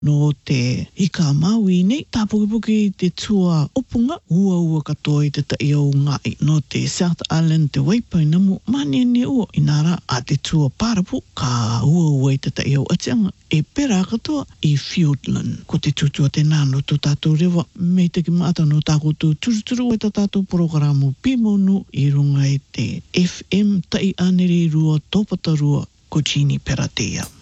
no te ika maui nei, tāpukipuki te tua opunga, ua katoa i te tai au ngai, no te South Island, te Waipai namu, mani ne ua, inara a te tua Parapu, ka ua i te tai au atianga, e pera katoa i Fiordland. Ko te tutua te nāno tō tātou rewa, mei te ki maata no tākotu turuturu e tā tātou programu pimonu i runga i te FM tai anere rua tōpata rua ko Jeannie Peratea.